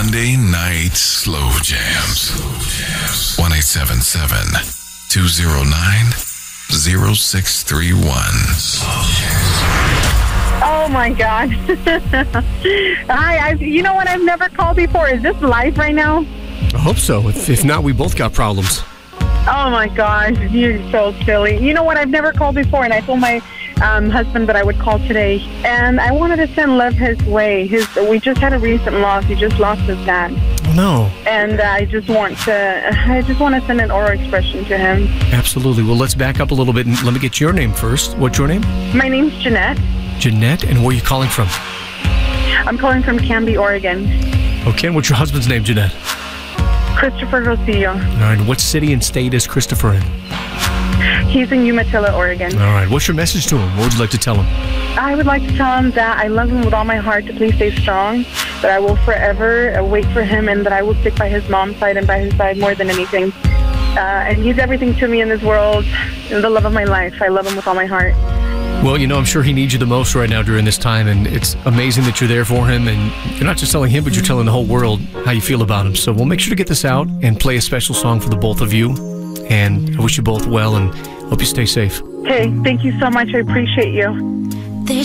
Monday Night Slow Jams. 1-877-209-0631. Oh my God. Hi, you know what? I've never called before. Is this live right now? I hope so. If not, we both got problems. Oh my gosh, you're so silly. You know what? I've never called before, and I told my husband that I would call today, and I wanted to send love his way. We just had a recent loss. He just lost his dad. Oh, no. And I just want to send an oral expression to him. Absolutely. Well, let's back up a little bit and let me get your name first. What's your name? My name's Jeanette. Jeanette, and where are you calling from? I'm calling from Canby, Oregon. Okay, and what's your husband's name, Jeanette? Christopher Rosillo. All right, what city and state is Christopher in? He's in Umatilla, Oregon. All right, what's your message to him? What would you like to tell him? I would like to tell him that I love him with all my heart, to please stay strong, that I will forever wait for him, and that I will stick by his mom's side and by his side more than anything. And he's everything to me in this world, the love of my life. I love him with all my heart. Well, I'm sure he needs you the most right now during this time, and it's amazing that you're there for him, and you're not just telling him, but you're telling the whole world how you feel about him. So we'll make sure to get this out and play a special song for the both of you, and I wish you both well, and hope you stay safe. Okay, thank you so much. I appreciate you.